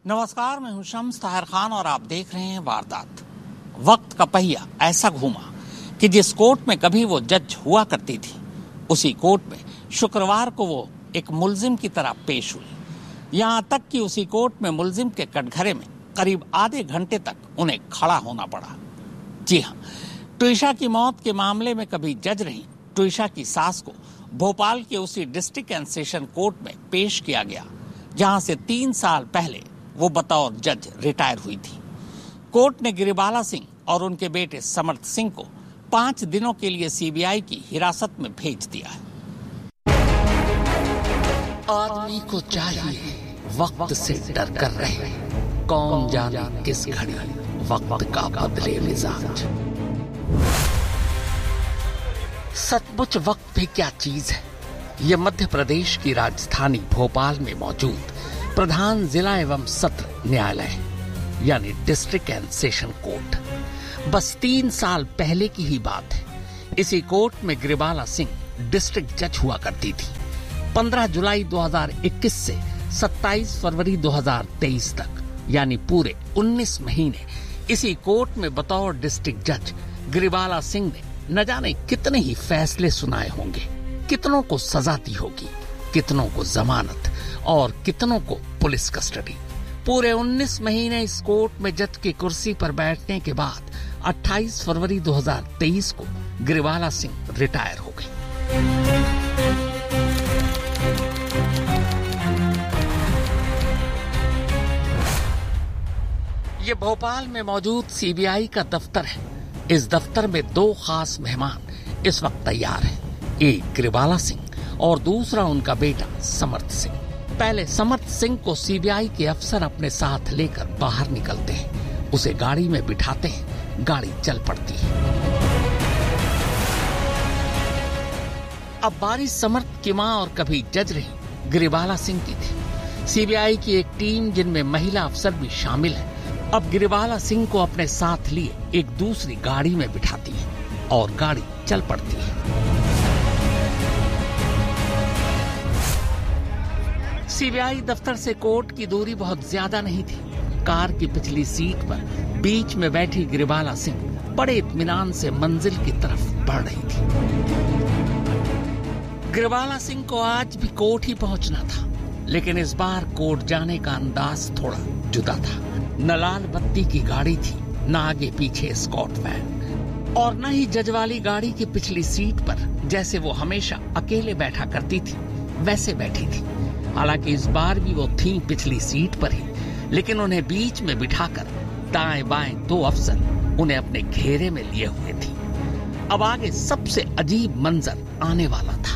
नमस्कार, मैं हूं शम्स ताहिर खान और आप देख रहे हैं वारदात। वक्त का पहिया ऐसा घूमा कि जिस कोर्ट में कभी वो जज हुआ करती थी, उसी कोर्ट में शुक्रवार को वो एक मुल्जिम की तरह पेश हुई। यहां तक कि उसी कोर्ट में मुल्जिम के कटघरे में करीब आधे घंटे तक उन्हें खड़ा होना पड़ा। जी हां, ट्विशा की मौत के मामले में कभी जज रही ट्विशा की सास को भोपाल के उसी डिस्ट्रिक्ट एंड सेशन कोर्ट में पेश किया गया, जहां से 3 साल पहले वो बतौर जज रिटायर हुई थी। कोर्ट ने गिरिबाला सिंह और उनके बेटे समर्थ सिंह को 5 दिनों के लिए सीबीआई की हिरासत में भेज दिया है। आदमी को चाहिए वक्त से डर कर रहे, कौन जाने किस घड़ी वक्त का बदले मिजाज। सचमुच वक्त भी क्या चीज है। यह मध्य प्रदेश की राजधानी भोपाल में मौजूद प्रधान जिला एवं सत्र न्यायालय यानी डिस्ट्रिक्ट एंड सेशन कोर्ट। बस 3 साल पहले की ही बात है। इसी कोर्ट में गिरिबाला सिंह डिस्ट्रिक्ट जज हुआ करती थी। 15 जुलाई 2021 से 27 फरवरी 2023 तक यानी पूरे 19 महीने इसी कोर्ट में बतौर डिस्ट्रिक्ट जज गिरिबाला सिंह ने न जाने कितने ही फैसले सुनाए होंगे। कितनों को सजा दी होगी, कितनों को जमानत और कितनों को पुलिस कस्टडी। पूरे 19 महीने इस कोर्ट में जज की कुर्सी पर बैठने के बाद 28 फरवरी 2023 को गिरिबाला सिंह रिटायर हो गई। ये भोपाल में मौजूद सीबीआई का दफ्तर है। इस दफ्तर में 2 खास मेहमान इस वक्त तैयार हैं। एक गिरिबाला सिंह और दूसरा उनका बेटा समर्थ सिंह। पहले समर्थ सिंह को सीबीआई के अफसर अपने साथ लेकर बाहर निकलते हैं, उसे गाड़ी में बिठाते हैं, गाड़ी चल पड़ती है। अब बारी समर्थ की मां और कभी जज रही गिरिबाला सिंह की थी। सीबीआई की एक टीम जिनमें महिला अफसर भी शामिल है, अब गिरिबाला सिंह को अपने साथ लिए एक दूसरी गाड़ी में बिठाती है और गाड़ी चल पड़ती है। सीबीआई दफ्तर से कोर्ट की दूरी बहुत ज्यादा नहीं थी। कार की पिछली सीट पर बीच में बैठी गिरिबाला सिंह बड़े इत्मीनान से मंजिल की तरफ बढ़ रही थी। गिरिबाला सिंह को आज भी कोर्ट ही पहुंचना था, लेकिन इस बार कोर्ट जाने का अंदाज थोड़ा जुदा था। न लाल बत्ती की गाड़ी थी, न आगे पीछे स्कॉट वैन, और न ही जज वाली गाड़ी की पिछली सीट पर जैसे वो हमेशा अकेले बैठा करती थी वैसे बैठी थी। हालांकि इस बार भी वो थी पिछली सीट पर ही, लेकिन उन्हें बीच में बिठाकर दाएं बाएं 2 अफसर उन्हें अपने घेरे में लिए हुए थे। अब आगे सबसे अजीब मंजर आने वाला था।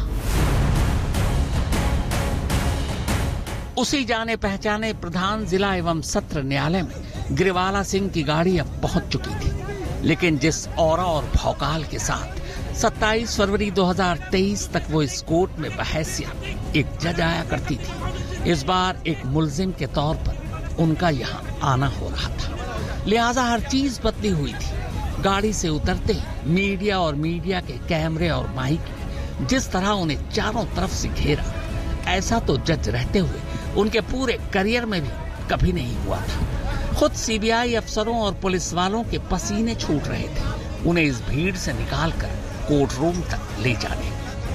उसी जाने पहचाने प्रधान जिला एवं सत्र न्यायालय में गिरिबाला सिंह की गाड़ी अब पहुंच चुकी थी, लेकिन जिस औरा और भौकाल के साथ 27 फरवरी 2023 तक वो इस कोर्ट में बहैसियत एक जज आया करती थी, इस बार एक मुल्जिम के तौर पर उनका यहाँ आना हो रहा था। लिहाजा हर चीज बदली हुई थी। गाड़ी से उतरते ही मीडिया और मीडिया के कैमरे और माइक जिस तरह उन्हें चारों तरफ से घेरा, ऐसा तो जज रहते हुए उनके पूरे करियर में भी कभी नहीं हुआ था। खुद सीबीआई अफसरों और पुलिस वालों के पसीने छूट रहे थे उन्हें इस भीड़ से निकालकर कोर्ट रूम तक ले जाने।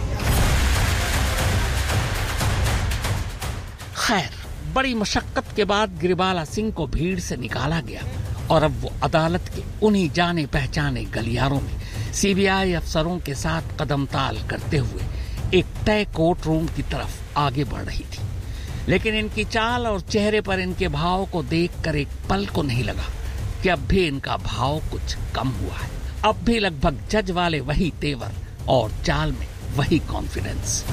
खैर, बड़ी मशक्कत के बाद गिरिबाला सिंह को भीड़ से निकाला गया और अब वो अदालत के उन्हीं जाने पहचाने गलियारों में सीबीआई अफसरों के साथ कदम ताल करते हुए एक तय कोर्ट रूम की तरफ आगे बढ़ रही थी। लेकिन इनकी चाल और चेहरे पर इनके भाव को देखकर एक पल को नहीं लगा कि अब भी इनका भाव कुछ कम हुआ है। अब भी लगभग जज वाले वही तेवर और चाल में वही कॉन्फिडेंस।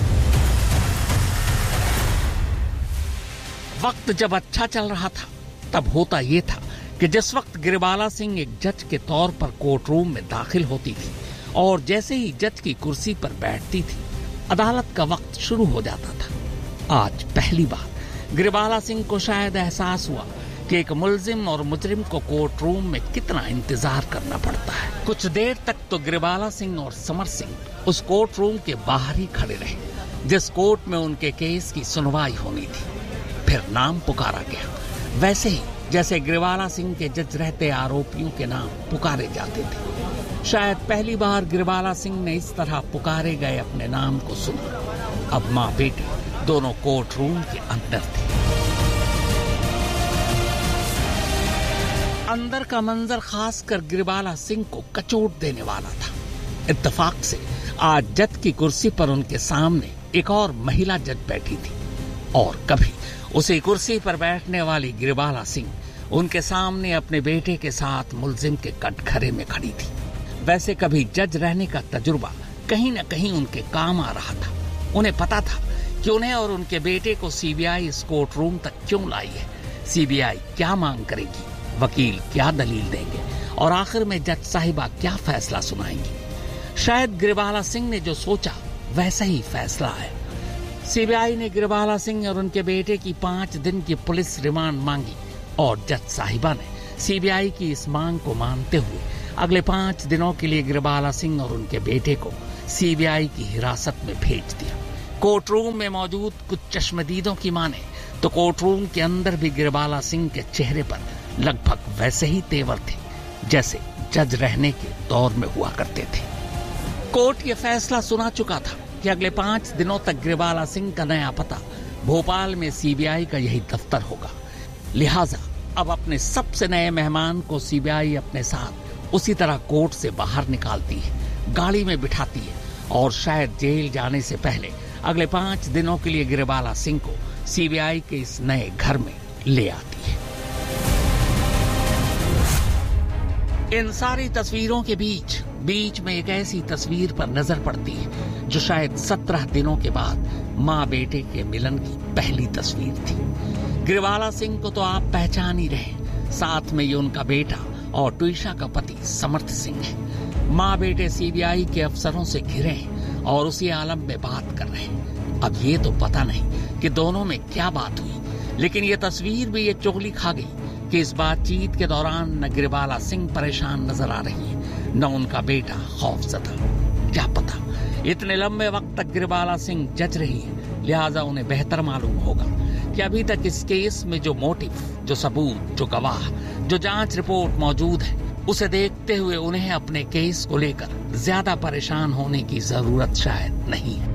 वक्त जब अच्छा चल रहा था, तब होता ये था कि जिस वक्त गिरिबाला सिंह एक जज के तौर पर कोर्ट रूम में दाखिल होती थी और जैसे ही जज की कुर्सी पर बैठती थी, अदालत का वक्त शुरू हो जाता था। आज पहली बार गिरिबाला सिंह को शायद एहसास हुआ कि एक मुल्जिम और मुजरिम को कोर्ट रूम में कितना इंतजार करना पड़ता है। कुछ देर तक तो गिरिबाला सिंह और समर्थ सिंह उस कोर्ट रूम के बाहर ही खड़े रहे जिस कोर्ट में उनके केस की सुनवाई होनी थी। फिर नाम पुकारा गया। वैसे ही जैसे ग्रिवाला सिंह के जज रहते आरोपियों के नाम पुकारे जाते थे। शायद पहली बार ग्रिवाला सिंह ने इस तरह पुकारे गए अपने नाम को सुना। अब मां बेटे दोनों कोर्ट रूम के अंदर थे। अंदर का मंजर खासकर ग्रिवाला सिंह को कचोट देने वाला था। इत्तेफाक से आज जज की कुर्सी पर उनके सामने एक और महिला जज बैठी थी और कभी उसी कुर्सी पर बैठने वाली ग्रिवाला सिंह उनके सामने अपने बेटे के साथ मुल्जिम के कटघरे में खड़ी थी। वैसे कभी जज रहने का तजुर्बा कहीं न कहीं उनके काम आ रहा था। उन्हें पता था कि उन्हें और उनके बेटे को सीबीआई इस कोर्ट रूम तक क्यों लाई है, सीबीआई क्या मांग करेगी, वकील क्या दलील देंगे और आखिर में जज साहिबा क्या फैसला सुनाएंगी। शायद ग्रिवाला सिंह ने जो सोचा वैसा ही फैसला है। सीबीआई ने ग्रिवाला सिंह और उनके बेटे की 5 दिन की पुलिस रिमांड मांगी और जज साहिबा ने सीबीआई की इस मांग को मानते हुए अगले 5 दिनों के लिए ग्रिवाला सिंह और उनके बेटे को सीबीआई की हिरासत में भेज दिया। कोर्ट रूम में मौजूद कुछ चश्मदीदों की माने तो कोर्ट रूम के अंदर भी ग्रिवाला सिंह के चेहरे पर लगभग वैसे ही तेवर थे जैसे जज रहने के दौर में हुआ करते थे। कोर्ट ये फैसला सुना चुका था कि अगले 5 दिनों तक ग्रिवाला सिंह का नया पता भोपाल में सीबीआई का यही दफ्तर होगा। लिहाजा अब अपने सबसे नए मेहमान को सीबीआई अपने साथ उसी तरह कोर्ट से बाहर निकालती है, गाड़ी में बिठाती है और शायद जेल जाने से पहले अगले 5 दिनों के लिए ग्रिवाला सिंह को सीबीआई के इस नए घर में ले आती है। इन सारी तस्वीरों के बीच में एक ऐसी तस्वीर पर नजर पड़ती है जो शायद 17 दिनों के बाद माँ बेटे के मिलन की पहली तस्वीर थी। ग्रिवाला सिंह को तो आप पहचान ही रहे, साथ में ये उनका बेटा और ट्विशा का पति समर्थ सिंह है। माँ बेटे सीबीआई के अफसरों से घिरे हैं और उसी आलम में बात कर रहे हैं। अब ये तो पता नहीं कि दोनों में क्या बात हुई, लेकिन ये तस्वीर भी ये चुगली खा गई कि इस बातचीत के दौरान न ग्रिवाला सिंह परेशान नजर आ रही है न उनका बेटा खौफजदा। क्या पता इतने लंबे वक्त तक ग्रिवाला सिंह जज रही है, लिहाजा उन्हें बेहतर मालूम होगा कि अभी तक इस केस में जो मोटिव, जो सबूत, जो गवाह, जो जांच रिपोर्ट मौजूद है, उसे देखते हुए उन्हें अपने केस को लेकर ज्यादा परेशान होने की जरूरत शायद नहीं है।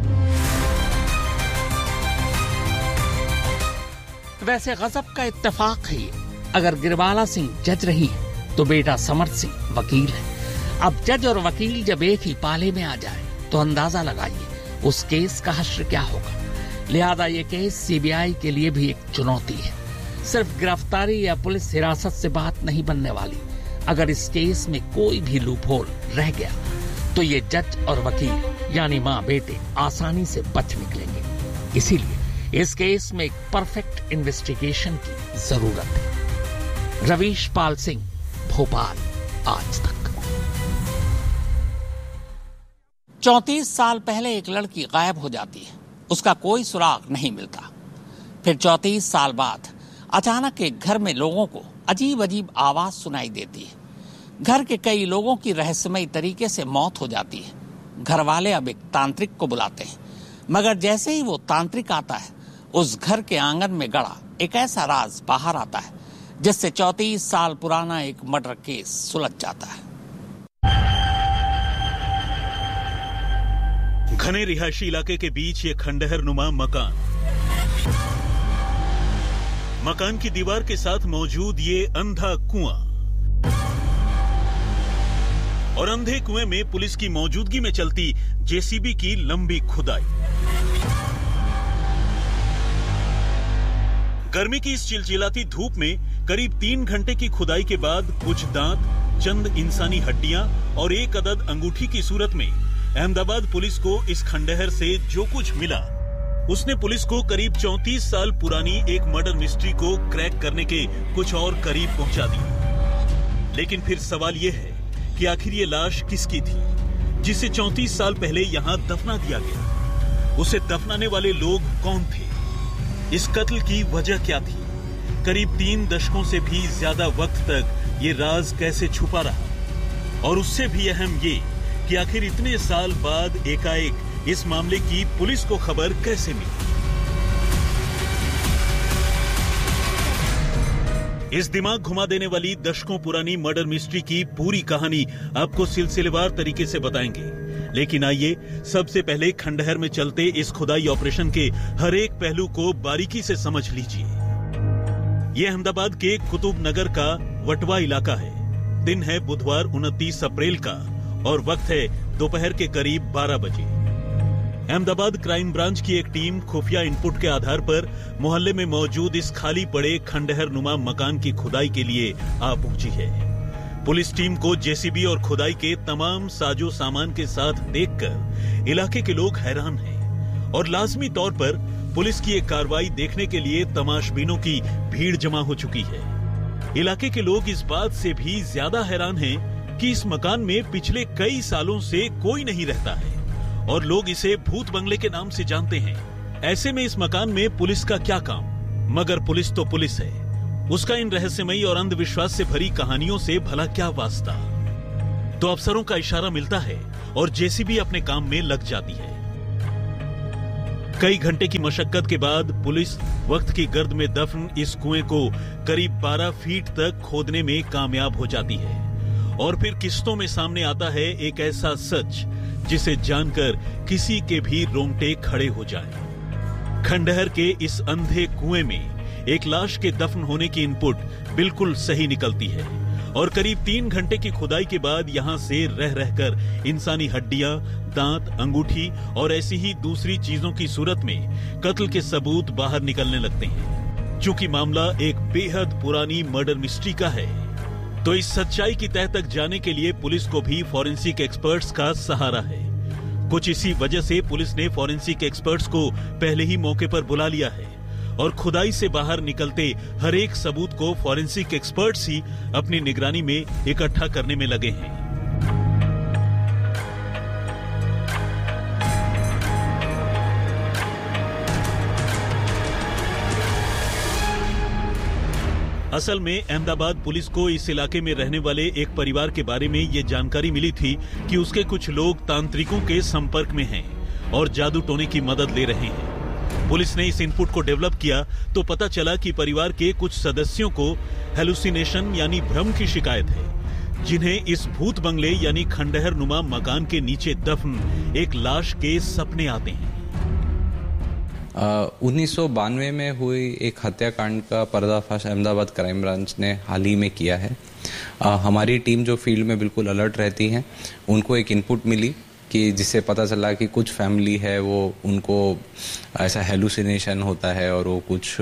वैसे गजब का इत्तेफाक है, अगर ग्रिवाला सिंह जज रही है तो बेटा समर्थ सिंह वकील है। अब जज और वकील जब एक ही पाले में आ जाए तो अंदाजा लगाइए उस केस का हश्र क्या होगा। लिहाजा ये केस सीबीआई के लिए भी एक चुनौती है। सिर्फ गिरफ्तारी या पुलिस हिरासत से बात नहीं बनने वाली। अगर इस केस में कोई भी लूपहोल रह गया तो ये जज और वकील यानी माँ बेटे आसानी से बच निकलेंगे। इसीलिए इस केस में एक परफेक्ट इन्वेस्टिगेशन की जरूरत है। रवीश पाल सिंह, भोपाल, आज तक। 34 साल पहले एक लड़की गायब हो जाती है, उसका कोई सुराग नहीं मिलता। फिर 34 साल बाद अचानक एक घर में लोगों को अजीब अजीब आवाज सुनाई देती है। घर के कई लोगों की रहस्यमयी तरीके से मौत हो जाती है। घर वाले अब एक तांत्रिक को बुलाते हैं, मगर जैसे ही वो तांत्रिक आता है उस घर के आंगन में गड़ा एक ऐसा राज बाहर आता है जिससे 34 साल पुराना एक मर्डर केस सुलझ जाता है। घने रिहायशी इलाके के बीच ये खंडहर नुमा मकान की दीवार के साथ मौजूद ये अंधा कुआं और अंधे कुएं में पुलिस की मौजूदगी में चलती जेसीबी की लंबी खुदाई। गर्मी की इस चिलचिलाती धूप में करीब 3 घंटे की खुदाई के बाद कुछ दांत, चंद इंसानी हड्डियां और एक अदद अंगूठी की सूरत में अहमदाबाद पुलिस को इस खंडहर से जो कुछ मिला उसने पुलिस को करीब 34 साल पुरानी एक मर्डर मिस्ट्री को क्रैक करने के कुछ और करीब पहुंचा दिया। लेकिन फिर सवाल यह है कि आखिर ये लाश किसकी थी जिसे 34 साल पहले यहां दफना दिया गया। उसे दफनाने वाले लोग कौन थे? इस कत्ल की वजह क्या थी? करीब 3 दशकों से भी ज्यादा वक्त तक ये राज कैसे छुपा रहा? और उससे भी अहम ये कि आखिर इतने साल बाद एकाएक इस मामले की पुलिस को खबर कैसे मिली? इस दिमाग घुमा देने वाली दशकों पुरानी मर्डर मिस्ट्री की पूरी कहानी आपको सिलसिलेवार तरीके से बताएंगे। लेकिन आइए सबसे पहले खंडहर में चलते इस खुदाई ऑपरेशन के हर एक पहलू को बारीकी से समझ लीजिए। यह अहमदाबाद के कुतुब नगर का वटवा इलाका है। दिन है बुधवार 29 अप्रैल का और वक्त है दोपहर के करीब 12 बजे। अहमदाबाद क्राइम ब्रांच की एक टीम खुफिया इनपुट के आधार पर मोहल्ले में मौजूद इस खाली पड़े खंडहर नुमा मकान की खुदाई के लिए आ पहुंची है। पुलिस टीम को जेसीबी और खुदाई के तमाम साजो सामान के साथ देखकर इलाके के लोग हैरान हैं और लाजमी तौर पर पुलिस की एक कार्रवाई देखने के लिए तमाशबीनों की भीड़ जमा हो चुकी है। इलाके के लोग इस बात से भी ज्यादा हैरान हैं कि इस मकान में पिछले कई सालों से कोई नहीं रहता है और लोग इसे भूत बंगले के नाम से जानते हैं। ऐसे में इस मकान में पुलिस का क्या काम? मगर पुलिस तो पुलिस है, उसका इन रहस्यमयी और अंधविश्वास से भरी कहानियों से भला क्या वास्ता? तो अफसरों का इशारा मिलता है और जेसीबी अपने काम में लग जाती है। कई घंटे की मशक्कत के बाद पुलिस वक्त की गर्द में दफन इस कुएं को करीब 12 फीट तक खोदने में कामयाब हो जाती है और फिर किस्तों में सामने आता है एक ऐसा सच जिसे जानकर किसी के भी रोंगटे खड़े हो जाएं। खंडहर के इस अंधे कुएं में एक लाश के दफन होने की इनपुट बिल्कुल सही निकलती है और करीब 3 घंटे की खुदाई के बाद यहां से रह रहकर इंसानी हड्डियां, दांत, अंगूठी और ऐसी ही दूसरी चीजों की सूरत में कत्ल के सबूत बाहर निकलने लगते हैं। चूंकि मामला एक बेहद पुरानी मर्डर मिस्ट्री का है, तो इस सच्चाई की तह तक जाने के लिए पुलिस को भी फॉरेंसिक एक्सपर्ट्स का सहारा है। कुछ इसी वजह से पुलिस ने फॉरेंसिक एक्सपर्ट्स को पहले ही मौके पर बुला लिया है और खुदाई से बाहर निकलते हर एक सबूत को फॉरेंसिक एक्सपर्ट्स ही अपनी निगरानी में इकट्ठा करने में लगे हैं। असल में अहमदाबाद पुलिस को इस इलाके में रहने वाले एक परिवार के बारे में ये जानकारी मिली थी कि उसके कुछ लोग तांत्रिकों के संपर्क में हैं और जादू टोने की मदद ले रहे हैं। पुलिस ने इस इनपुट को डेवलप किया तो पता चला कि परिवार के कुछ सदस्यों को हेलुसिनेशन यानी भ्रम की शिकायत है, जिन्हें इस भूत बंगले यानी खंडहर नुमा मकान के नीचे दफन एक लाश के सपने आते हैं। 1992 में हुई एक हत्याकांड का पर्दाफाश अहमदाबाद क्राइम ब्रांच ने हाल ही में किया है। हमारी टीम जो फील्ड में बिल्कुल अलर्ट रहती है, उनको एक इनपुट मिली कि जिससे पता चला कि कुछ फैमिली है वो उनको ऐसा हेलुसिनेशन होता है और वो कुछ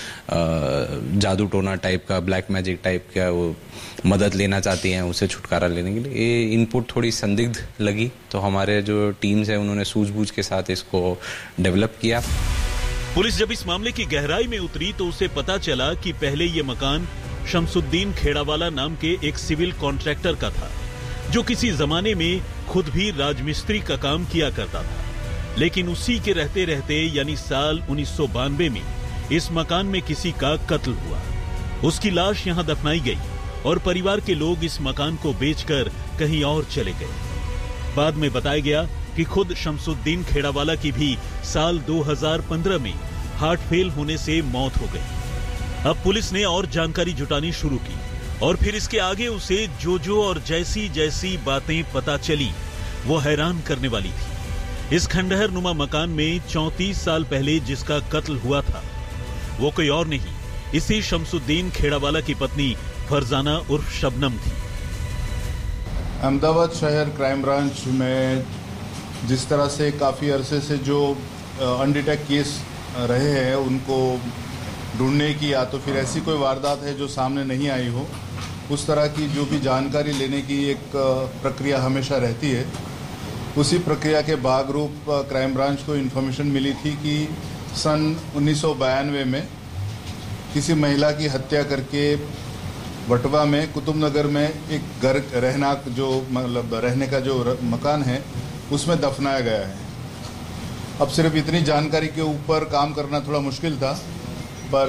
जादू टोना टाइप का, ब्लैक मैजिक टाइप का वो मदद लेना चाहती हैं उसे छुटकारा लेने के लिए। ये इनपुट थोड़ी संदिग्ध लगी तो हमारे जो टीम्स है उन्होंने सूझबूझ के साथ इसको डेवलप किया। पुलिस जब इस मामले की गहराई में उतरी तो उसे पता चला कि पहले ये मकान शमसुद्दीन खेड़ावाला नाम के एक सिविल कॉन्ट्रैक्टर का था, जो किसी जमाने में खुद भी राजमिस्त्री का काम किया करता था। लेकिन उसी के रहते रहते यानी साल 1992 में इस मकान में किसी का कत्ल हुआ। उसकी लाश यहां दफनाई गई और परिवार के लोग इस मकान को बेचकर कहीं और चले गए। बाद में बताया गया कि खुद शमसुद्दीन खेड़ावाला की भी साल 2015 में हार्ट फेल होने से मौत हो गई। अब पुलिस ने और जानकारी जुटानी शुरू की और फिर इसके आगे उसे जो और जैसी जैसी बातें पता चली वो हैरान करने वाली थी। इस खंडहर नुमा मकान में 34 साल पहले जिसका कत्ल हुआ था वो कोई और नहीं, इसी शमसुद्दीन खेड़ावाला की पत्नी फरजाना उर्फ शबनम थी। अहमदाबाद शहर क्राइम ब्रांच में जिस तरह से काफ़ी अरसे से जो अनडिटेक्ट केस रहे हैं उनको ढूंढने की या तो फिर ऐसी कोई वारदात है जो सामने नहीं आई हो, उस तरह की जो भी जानकारी लेने की एक प्रक्रिया हमेशा रहती है। उसी प्रक्रिया के भाग रूप क्राइम ब्रांच को इन्फॉर्मेशन मिली थी कि सन 1992 में किसी महिला की हत्या करके वटवा में कुतुब नगर में एक घर रहना जो मतलब रहने का जो मकान है उसमें दफनाया गया है। अब सिर्फ इतनी जानकारी के ऊपर काम करना थोड़ा मुश्किल था, पर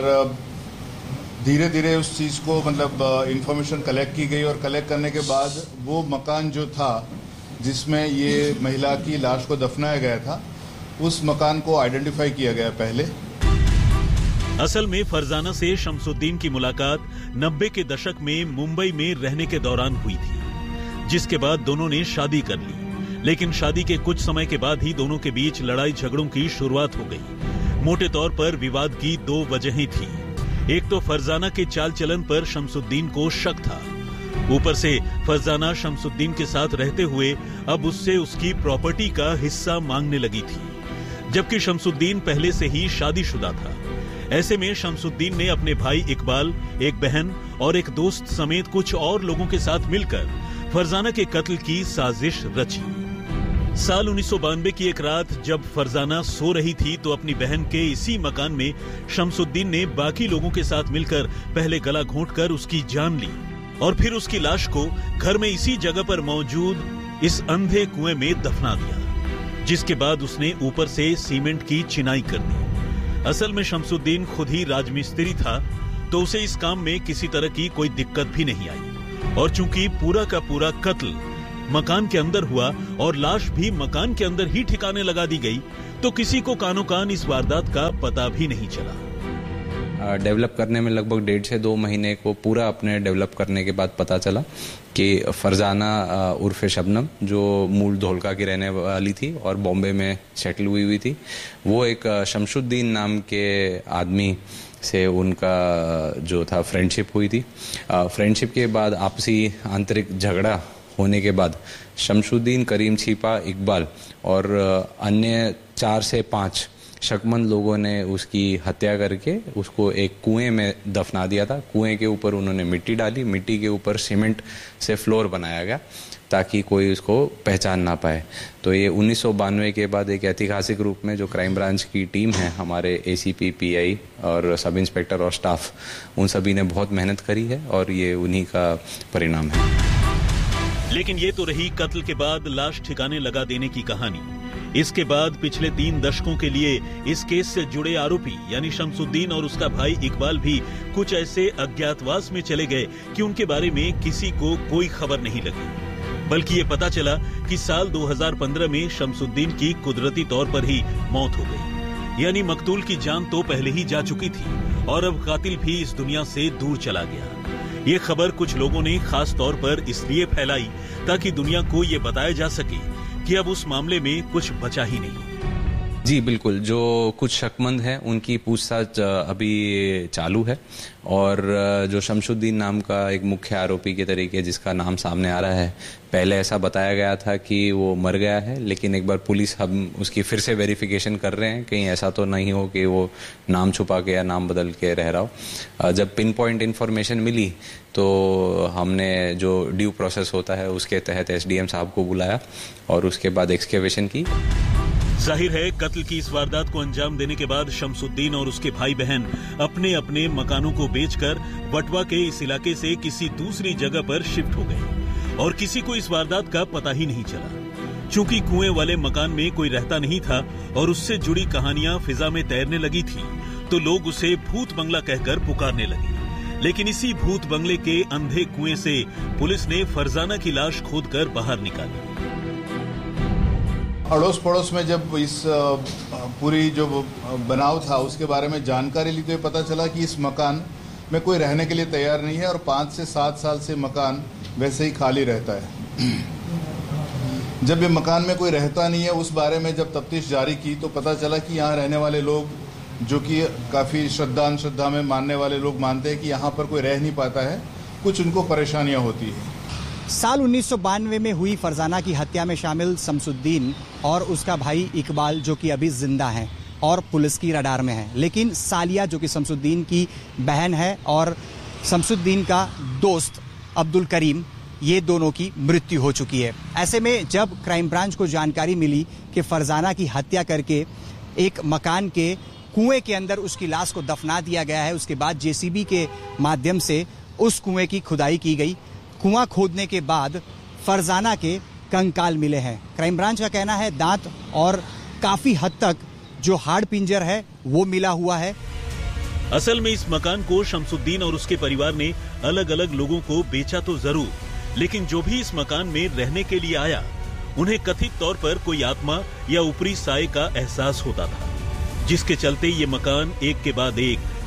धीरे धीरे उस चीज़ को मतलब इंफॉर्मेशन कलेक्ट की गई और कलेक्ट करने के बाद वो मकान जो था जिसमें ये महिला की लाश को दफनाया गया था, उस मकान को आइडेंटिफाई किया गया पहले। असल में फरजाना से शमसुद्दीन की मुलाकात 90 के दशक में मुंबई में रहने के दौरान हुई थी, जिसके बाद दोनों ने शादी कर ली। लेकिन शादी के कुछ समय के बाद ही दोनों के बीच लड़ाई झगड़ों की शुरुआत हो गई। मोटे तौर पर विवाद की दो वजहें थी। एक तो फरजाना के चाल चलन पर शमसुद्दीन को शक था। ऊपर से फरजाना शमसुद्दीन के साथ रहते हुए अब उससे उसकी प्रॉपर्टी का हिस्सा मांगने लगी थी, जबकि शमसुद्दीन पहले से ही शादीशुदा था। ऐसे में शमसुद्दीन ने अपने भाई इकबाल, एक बहन और एक दोस्त समेत कुछ और लोगों के साथ मिलकर फरजाना के कत्ल की साजिश रची। साल 1992 की एक रात जब फरजाना सो रही थी तो अपनी बहन के इसी मकान में शमसुद्दीन ने बाकी लोगों के साथ मिलकर पहले गला घोंटकर उसकी जान ली और फिर उसकी लाश को घर में इसी जगह पर मौजूद इस अंधे कुएं में दफना दिया, जिसके बाद उसने ऊपर से सीमेंट की चिनाई कर दी। असल में शमसुद्दीन खुद ही राजमिस्त्री था, तो उसे इस काम में किसी तरह की कोई दिक्कत भी नहीं आई। और चूंकि पूरा का पूरा कत्ल मकान के अंदर हुआ और लाश भी मकान के अंदर ही ठिकाने लगा दी गई, तो किसी को कानो कान इस वारदात का पता भी नहीं चला। डेवलप करने में लगभग 1.5 से 2 महीने को पूरा अपने डेवलप करने के बाद पता चला कि फरजाना उर्फे शबनम, जो मूल धोलका की रहने वाली थी और बॉम्बे में सेटल हुई थी, वो एक शमसुद्दीन नाम के आदमी से उनका जो था फ्रेंडशिप हुई थी। फ्रेंडशिप के बाद आपसी आंतरिक झगड़ा होने के बाद शमसुद्दीन, करीम छिपा, इकबाल और अन्य 4 से 5 शक्मंद लोगों ने उसकी हत्या करके उसको एक कुएं में दफना दिया था। कुएं के ऊपर उन्होंने मिट्टी डाली, मिट्टी के ऊपर सीमेंट से फ्लोर बनाया गया ताकि कोई उसको पहचान ना पाए। तो ये 1992 के बाद एक ऐतिहासिक रूप में जो क्राइम ब्रांच की टीम है, हमारे एसीपी, पीआई और सब इंस्पेक्टर और स्टाफ, उन सभी ने बहुत मेहनत करी है और ये उन्हीं का परिणाम है। लेकिन ये तो रही कत्ल के बाद लाश ठिकाने लगा देने की कहानी। इसके बाद पिछले 3 दशकों के लिए इस केस से जुड़े आरोपी यानी शमसुद्दीन और उसका भाई इकबाल भी कुछ ऐसे अज्ञातवास में चले गए कि उनके बारे में किसी को कोई खबर नहीं लगी। बल्कि ये पता चला कि साल 2015 में शमसुद्दीन की कुदरती तौर पर ही मौत हो गई। यानी मकतूल की जान तो पहले ही जा चुकी थी और अब कातिल भी इस दुनिया से दूर चला गया। ये खबर कुछ लोगों ने खास तौर पर इसलिए फैलाई ताकि दुनिया को ये बताया जा सके कि अब उस मामले में कुछ बचा ही नहीं। जी बिल्कुल, जो कुछ शक्मंद हैं उनकी पूछताछ अभी चालू है और जो शमसुद्दीन नाम का एक मुख्य आरोपी के तरीके जिसका नाम सामने आ रहा है, पहले ऐसा बताया गया था कि वो मर गया है, लेकिन एक बार पुलिस हम उसकी फिर से वेरिफिकेशन कर रहे हैं कहीं ऐसा तो नहीं हो कि वो नाम छुपा के या नाम बदल के रह रहा हो। जब पिन पॉइंट इन्फॉर्मेशन मिली तो हमने जो ड्यू प्रोसेस होता है उसके तहत एसडीएम साहब को बुलाया और उसके बाद एक्सकेवेशन की। जाहिर है कत्ल की इस वारदात को अंजाम देने के बाद शमसुद्दीन और उसके भाई बहन अपने अपने मकानों को बेचकर वटवा के इस इलाके से किसी दूसरी जगह पर शिफ्ट हो गए और किसी को इस वारदात का पता ही नहीं चला। चूंकि कुएं वाले मकान में कोई रहता नहीं था और उससे जुड़ी कहानियां फिजा में तैरने लगी थी, तो लोग उसे भूत बंगला कहकर पुकारने लगे। लेकिन इसी भूत बंगले के अंधे कुएं से पुलिस ने फरजाना की लाश खोदकर बाहर निकाली। अड़ोस पड़ोस में जब इस पूरी जो बनाव था उसके बारे में जानकारी ली तो ये पता चला कि इस मकान में कोई रहने के लिए तैयार नहीं है और 5 से 7 साल से मकान वैसे ही खाली रहता है। जब ये मकान में कोई रहता नहीं है, उस बारे में जब तफ्तीश जारी की तो पता चला कि यहाँ रहने वाले लोग, जो कि काफ़ी श्रद्धा में मानने वाले लोग, मानते हैं कि यहाँ पर कोई रह नहीं पाता है, कुछ उनको परेशानियाँ होती है। साल 1992 में हुई फरजाना की हत्या में शामिल शमसुद्दीन और उसका भाई इकबाल, जो कि अभी जिंदा हैं और पुलिस की रडार में है, लेकिन सालिया, जो कि शमसुद्दीन की बहन है, और शमसुद्दीन का दोस्त अब्दुल करीम, ये दोनों की मृत्यु हो चुकी है। ऐसे में जब क्राइम ब्रांच को जानकारी मिली कि फरजाना की हत्या करके एक मकान के कुएं के अंदर उसकी लाश को दफना दिया गया है, उसके बाद जेसीबी के माध्यम से उस कुएं की खुदाई की गई। कुआं खोदने के बाद फरजाना के कंकाल मिले हैं। क्राइम ब्रांच का कहना है दांत और काफी हद तक जो हाड़ पिंजर है वो मिला हुआ है। असल में इस मकान को शमसुद्दीन और उसके परिवार ने अलग अलग लोगों को बेचा तो जरूर, लेकिन जो भी इस मकान में रहने के लिए आया, उन्हें कथित तौर पर कोई आत्मा या ऊपरी साए का एहसास होता था, जिसके चलते ये मकान एक के बाद एक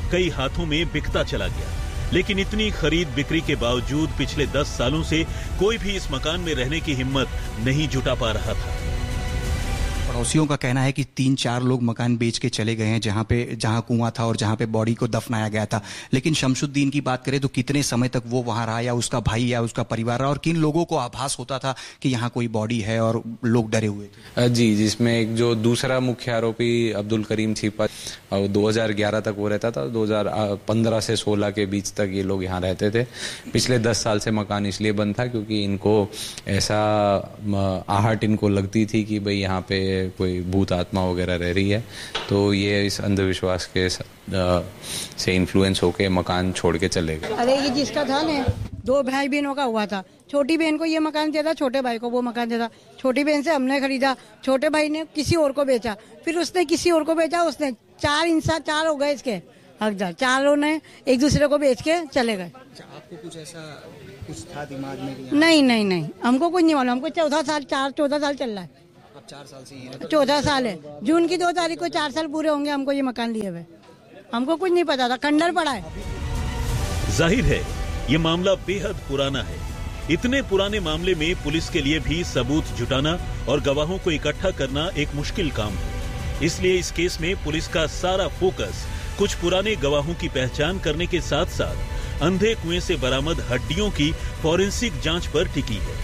कई हाथों में बिकता चला गया। लेकिन इतनी खरीद बिक्री के बावजूद पिछले 10 सालों से कोई भी इस मकान में रहने की हिम्मत नहीं जुटा पा रहा था। पड़ोसियों का कहना है कि 3-4 लोग मकान बेच के चले गए हैं जहां कुआं था और जहां पे बॉडी को दफनाया गया था। लेकिन शमसुद्दीन की बात करें तो कितने समय तक वो वहां रहा, या उसका भाई या उसका परिवार रहा, और किन लोगों को आभास होता था कि यहाँ कोई बॉडी है और लोग डरे हुए थे? जी, जिसमें एक जो दूसरा मुख्य आरोपी अब्दुल करीम छिपा, 2011 तक वो रहता था। 2015 से 16 के बीच तक ये लोग यहाँ रहते थे। पिछले 10 साल से मकान इसलिए बंद था क्योंकि इनको ऐसा आहट इनको लगती थी कि भाई यहाँ पे कोई भूत आत्मा वगैरह रह रही है, तो ये इस अंधविश्वास के से इन्फ्लुएंस होके मकान छोड़ के चले गए। अरे ये जिसका था ना, 2 भाई बहनों का हुआ था। छोटी बहन को ये मकान दिया था, छोटे भाई को वो मकान दिया था। छोटी बहन से हमने खरीदा, छोटे भाई ने किसी और को बेचा, फिर उसने किसी और को बेचा। उसने 4 हो गए इसके हकदार, 4 ने एक दूसरे को बेच के चले गए। आपको कुछ था दिमाग में? नहीं, हमको कुछ नहीं मालूम। हमको 14 साल चल रहा है। 4 साल से 14 साल है। जून की 2 तारीख को 4 साल पूरे होंगे हमको ये मकान लिए हुए। हमको कुछ नहीं पता था, खंडर पड़ा है। जाहिर है ये मामला बेहद पुराना है। इतने पुराने मामले में पुलिस के लिए भी सबूत जुटाना और गवाहों को इकट्ठा करना एक मुश्किल काम है। इसलिए इस केस में पुलिस का सारा फोकस कुछ पुराने गवाहों की पहचान करने के साथ साथ अंधे कुएं से बरामद हड्डियों की फॉरेंसिक जांच पर टिकी है।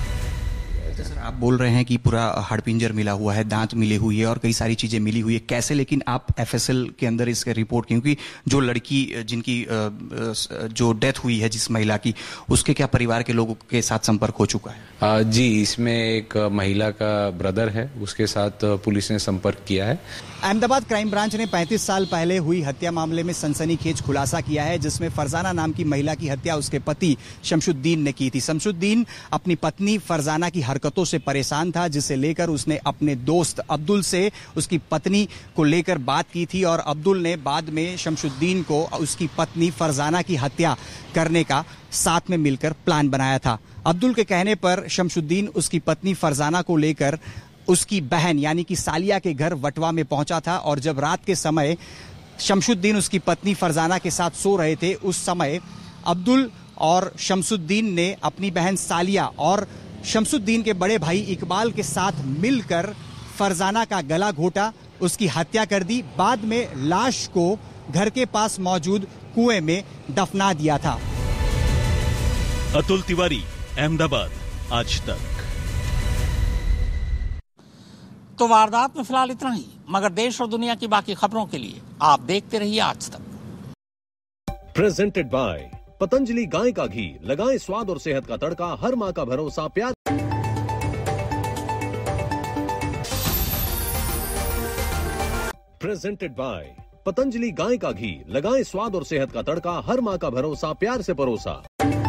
सर, आप बोल रहे हैं कि पूरा हड़पिंजर मिला हुआ है, दांत मिले हुई है और कई सारी चीजें मिली हुई है। कैसे लेकिन आप एफएसएल के अंदर इसका रिपोर्ट, क्योंकि जो लड़की जिनकी जो डेथ हुई है जिस महिला की, उसके क्या परिवार के लोगों के साथ संपर्क हो चुका है? जी, इसमें एक महिला का ब्रदर है, उसके साथ पुलिस ने संपर्क किया है। अहमदाबाद क्राइम ब्रांच ने 35 साल पहले हुई हत्या मामले में सनसनीखेज खुलासा किया है, जिसमें फरजाना नाम की महिला की हत्या उसके पति शमसुद्दीन ने की थी। शमसुद्दीन अपनी पत्नी फरजाना की हरकतों से परेशान था, जिसे लेकर उसने अपने दोस्त अब्दुल से उसकी पत्नी को लेकर बात की थी और अब्दुल ने बाद में शमसुद्दीन को उसकी पत्नी फरजाना की हत्या करने का साथ में मिलकर प्लान बनाया था। अब्दुल के कहने पर शमसुद्दीन उसकी पत्नी फरजाना को लेकर उसकी बहन यानी कि सालिया के घर वटवा में पहुंचा था, और जब रात के समय शमसुद्दीन उसकी पत्नी फरजाना के साथ सो रहे थे, उस समय अब्दुल और शमसुद्दीन ने अपनी बहन सालिया और शमसुद्दीन के बड़े भाई इकबाल के साथ मिलकर फरजाना का गला घोटा, उसकी हत्या कर दी। बाद में लाश को घर के पास मौजूद कुएं में दफना दिया था। अतुल तिवारी, अहमदाबाद, आज तक। तो वारदात में फिलहाल इतना ही, मगर देश और दुनिया की बाकी खबरों के लिए आप देखते रहिए आज तक। प्रेजेंटेड बाय पतंजलि गाय का घी, लगाएं स्वाद और सेहत का तड़का, हर मां का भरोसा, प्यार। प्रेजेंटेड बाय पतंजलि गाय का घी, लगाएं स्वाद और सेहत का तड़का, हर मां का भरोसा, प्यार से परोसा।